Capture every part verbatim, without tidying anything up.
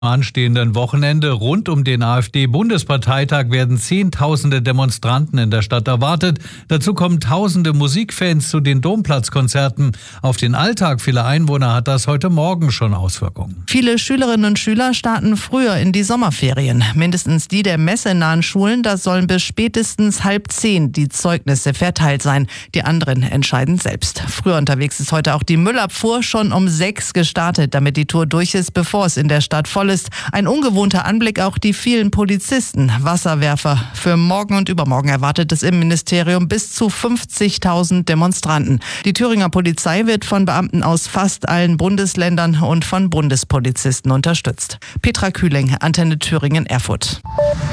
Anstehenden Wochenende rund um den AfD-Bundesparteitag werden Zehntausende Demonstranten in der Stadt erwartet. Dazu kommen tausende Musikfans zu den Domplatzkonzerten. Auf den Alltag vieler Einwohner hat das heute Morgen schon Auswirkungen. Viele Schülerinnen und Schüler starten früher in die Sommerferien. Mindestens die der messenahen Schulen, da sollen bis spätestens halb zehn die Zeugnisse verteilt sein. Die anderen entscheiden selbst. Früher unterwegs ist heute auch die Müllabfuhr schon um sechs gestartet, damit die Tour durch ist, bevor es in der Stadt voll ist. Ein ungewohnter Anblick auch die vielen Polizisten, Wasserwerfer. Für morgen und übermorgen erwartet das Innenministerium bis zu fünfzigtausend Demonstranten. Die Thüringer Polizei wird von Beamten aus fast allen Bundesländern und von Bundespolizisten unterstützt. Petra Kühling, Antenne Thüringen, Erfurt.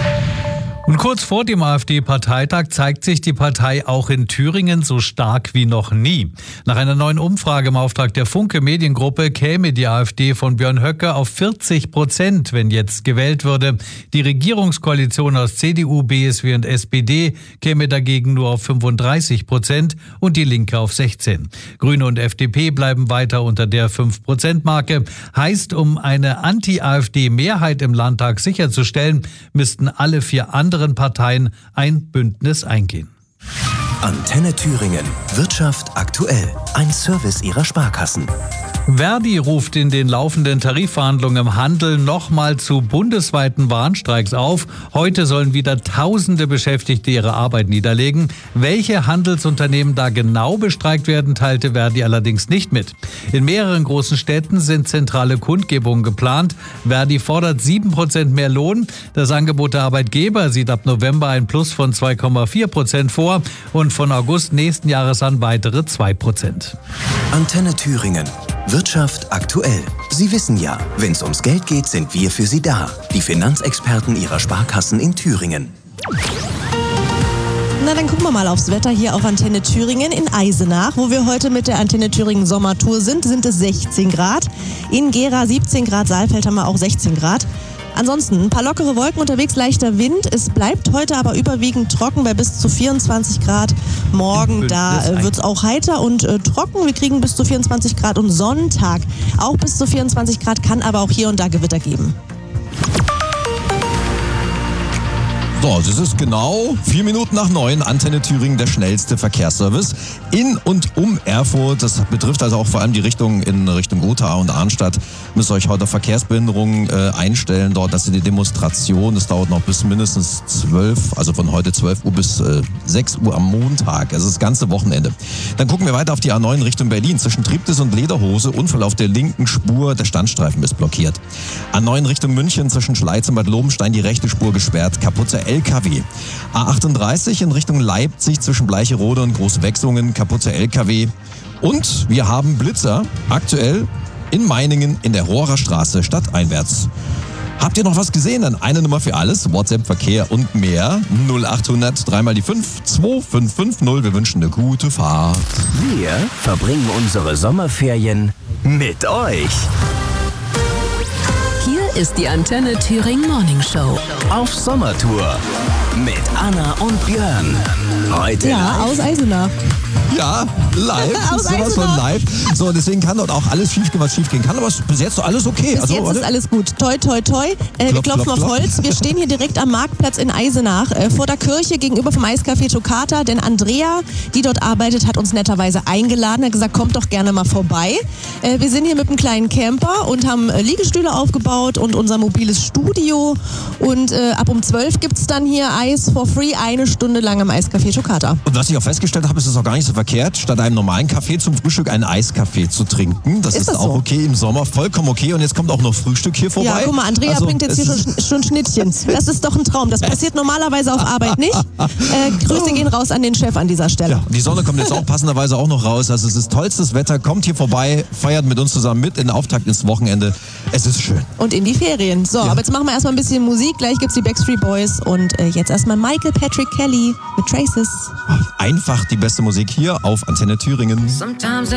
Und kurz vor dem AfD-Parteitag zeigt sich die Partei auch in Thüringen so stark wie noch nie. Nach einer neuen Umfrage im Auftrag der Funke Mediengruppe käme die AfD von Björn Höcke auf vierzig Prozent, wenn jetzt gewählt würde. Die Regierungskoalition aus C D U, B S W und S P D käme dagegen nur auf fünfunddreißig Prozent und die Linke auf sechzehn. Grüne und F D P bleiben weiter unter der fünf Prozent Marke. Heißt, um eine Anti-AfD-Mehrheit im Landtag sicherzustellen, müssten alle vier anderen Parteien ein Bündnis eingehen. Antenne Thüringen. Wirtschaft aktuell. Ein Service ihrer Sparkassen. Verdi ruft in den laufenden Tarifverhandlungen im Handel nochmal zu bundesweiten Warnstreiks auf. Heute sollen wieder tausende Beschäftigte ihre Arbeit niederlegen. Welche Handelsunternehmen da genau bestreikt werden, teilte Verdi allerdings nicht mit. In mehreren großen Städten sind zentrale Kundgebungen geplant. Verdi fordert sieben Prozent mehr Lohn. Das Angebot der Arbeitgeber sieht ab November ein Plus von zwei Komma vier Prozent vor und von August nächsten Jahres an weitere zwei Prozent. Antenne Thüringen. Wirtschaft aktuell. Sie wissen ja, wenn es ums Geld geht, sind wir für Sie da. Die Finanzexperten Ihrer Sparkassen in Thüringen. Na, dann gucken wir mal aufs Wetter hier auf Antenne Thüringen in Eisenach, wo wir heute mit der Antenne Thüringen Sommertour sind, sind es sechzehn Grad. In Gera siebzehn Grad, Saalfeld haben wir auch sechzehn Grad. Ansonsten ein paar lockere Wolken unterwegs, leichter Wind. Es bleibt heute aber überwiegend trocken bei bis zu vierundzwanzig Grad. Morgen, da äh, wird es auch heiter und äh, trocken. Wir kriegen bis zu vierundzwanzig Grad und Sonntag auch bis zu vierundzwanzig Grad, kann aber auch hier und da Gewitter geben. So, das ist genau vier Minuten nach neun. Antenne Thüringen, der schnellste Verkehrsservice in und um Erfurt. Das betrifft also auch vor allem die Richtung in Richtung Gotha und Arnstadt. Müsst ihr euch heute Verkehrsbehinderungen äh, einstellen. Dort, das ist die Demonstration. Das dauert noch bis mindestens zwölf, also von heute zwölf Uhr bis äh, sechs Uhr am Montag. Also das ganze Wochenende. Dann gucken wir weiter auf die A neun Richtung Berlin. Zwischen Triptis und Lederhose, Unfall auf der linken Spur. Der Standstreifen ist blockiert. A neun Richtung München, zwischen Schleiz und Bad Lobenstein, die rechte Spur gesperrt. Kaputte L K W. A achtunddreißig in Richtung Leipzig zwischen Bleicherode und Großwechslungen, kaputte L K W. Und wir haben Blitzer aktuell in Meiningen in der Rohrer Straße stadteinwärts. Habt ihr noch was gesehen? Dann eine Nummer für alles, WhatsApp, Verkehr und mehr. null achthundert, dreimal die fünf, zwei fünf fünf null. Wir wünschen eine gute Fahrt. Wir verbringen unsere Sommerferien mit euch. Hier ist die Antenne Thüringen Morning Show. Auf Sommertour mit Anna und Björn. Heute Ja, live. aus Eisenach. Ja, live. Aus Sowas von Eisenach. live. So, deswegen kann dort auch alles schiefgehen, was schiefgehen kann. Aber bis jetzt so alles okay. Bis also, jetzt oder? ist alles gut. Toi, toi, toi. Äh, wir Klopf, klopfen klopf, auf klopf. Holz. Wir stehen hier direkt am Marktplatz in Eisenach, äh, vor der Kirche gegenüber vom Eiscafé Toccata. Denn Andrea, die dort arbeitet, hat uns netterweise eingeladen. Hat gesagt, kommt doch gerne mal vorbei. Äh, wir sind hier mit einem kleinen Camper und haben äh, Liegestühle aufgebaut und unser mobiles Studio. Und äh, ab um zwölf gibt es dann hier Eis for free, eine Stunde lang am Eiscafé Toccata. Und was ich auch festgestellt habe, ist es auch gar nicht so verkehrt, statt einem normalen Kaffee zum Frühstück einen Eiskaffee zu trinken. Das Ist ist, das auch so? okay im Sommer, vollkommen okay. Und jetzt kommt auch noch Frühstück hier vorbei. Ja, guck mal, Andrea Also, bringt jetzt hier es schon, ist- schon Schnittchen. Das ist doch ein Traum. Das passiert normalerweise auf Arbeit nicht. Äh, Grüße gehen raus an den Chef an dieser Stelle. Ja, die Sonne kommt jetzt auch passenderweise auch noch raus. Also es ist tollstes Wetter. Kommt hier vorbei, feiert mit uns zusammen mit in den Auftakt ins Wochenende. Es ist schön. Und in die Ferien. So, aber jetzt machen wir erstmal ein bisschen Musik. Gleich gibt's die Backstreet Boys. Und äh, jetzt erstmal Michael Patrick Kelly mit Traces. Einfach die beste Musik hier auf Antenne Thüringen. Sometimes